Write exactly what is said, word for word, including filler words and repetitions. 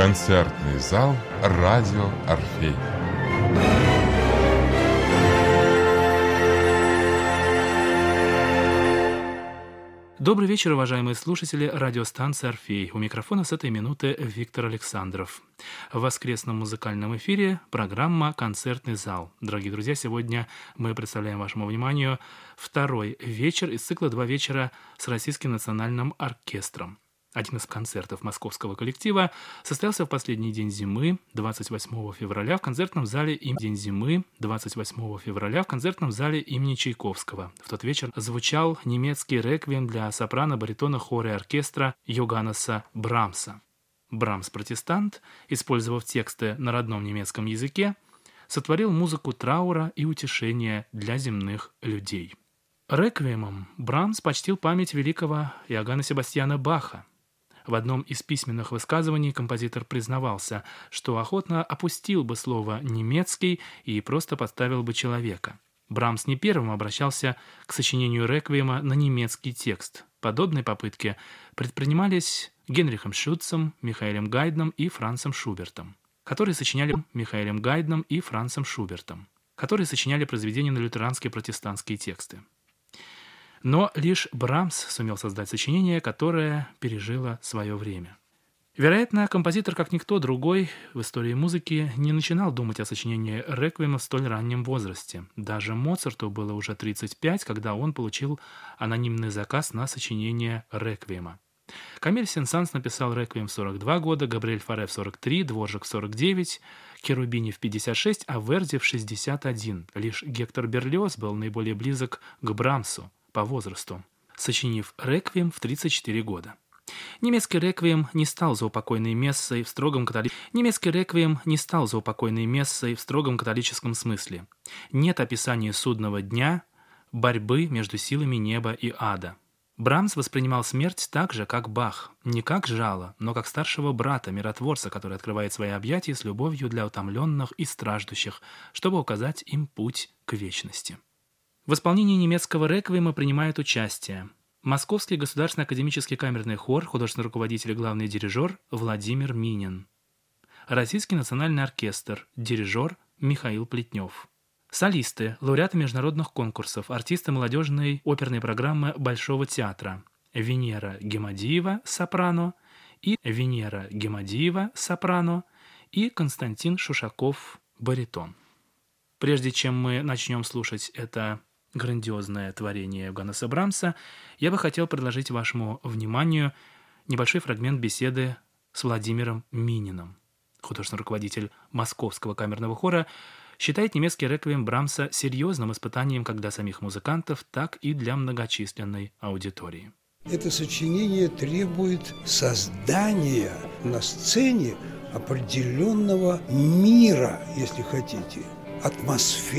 Концертный зал «Радио Орфей». Добрый вечер, уважаемые слушатели радиостанции «Орфей». У микрофона с этой минуты Виктор Александров. В воскресном музыкальном эфире программа «Концертный зал». Дорогие друзья, сегодня мы представляем вашему вниманию второй вечер из цикла «Два вечера с Российским национальным оркестром». Один из концертов московского коллектива состоялся в последний день зимы, двадцать восьмого февраля, в концертном зале им... День зимы, двадцать восьмого февраля, в концертном зале имени Чайковского. В тот вечер звучал немецкий реквием для сопрано, баритона, хора и оркестра Йоганнеса Брамса. Брамс-протестант, использовав тексты на родном немецком языке, сотворил музыку траура и утешения для земных людей. Реквиемом Брамс почтил память великого Иоганна Себастьяна Баха. В одном из письменных высказываний композитор признавался, что охотно опустил бы слово «немецкий» и просто подставил бы человека. Брамс не первым обращался к сочинению реквиема на немецкий текст. Подобные попытки предпринимались Генрихом Шутцем, Михаэлем Гайдном и Францем Шубертом, которые сочиняли Михаэлем Гайдном и Францем Шубертом, которые сочиняли произведения на лютеранские протестантские тексты. Но лишь Брамс сумел создать сочинение, которое пережило свое время. Вероятно, композитор, как никто другой в истории музыки, не начинал думать о сочинении реквиема в столь раннем возрасте. Даже Моцарту было уже тридцать пять, когда он получил анонимный заказ на сочинение реквиема. Камиль Сен-Санс написал реквием в сорок два года, Габриэль Фаре в сорок три, Дворжак в сорок девять, Керубини в пятьдесят шесть, а Верди в шестьдесят один. Лишь Гектор Берлиоз был наиболее близок к Брамсу по возрасту, сочинив реквием в тридцать четыре года. Немецкий реквием не стал заупокойной мессой в строгом католи... Немецкий реквием не стал заупокойной мессой в строгом католическом смысле. Нет описания судного дня, борьбы между силами неба и ада. Брамс воспринимал смерть так же, как Бах, не как жало, но как старшего брата, миротворца, который открывает свои объятия с любовью для утомленных и страждущих, чтобы указать им путь к вечности. В исполнении немецкого реквиема принимают участие Московский государственный академический камерный хор, художественный руководитель и главный дирижер Владимир Минин, Российский национальный оркестр, дирижер Михаил Плетнев, солисты, лауреаты международных конкурсов, артисты молодежной оперной программы Большого театра Венера Гемадиева, сопрано, и Венера Гемадиева, сопрано, и Константин Шушаков, баритон. Прежде чем мы начнем слушать это грандиозное творение Йоганнеса Брамса, я бы хотел предложить вашему вниманию небольшой фрагмент беседы с Владимиром Мининым. Художественный руководитель Московского камерного хора считает немецкий реквием Брамса серьезным испытанием как для самих музыкантов, так и для многочисленной аудитории. Это сочинение требует создания на сцене определенного мира, если хотите, атмосферы.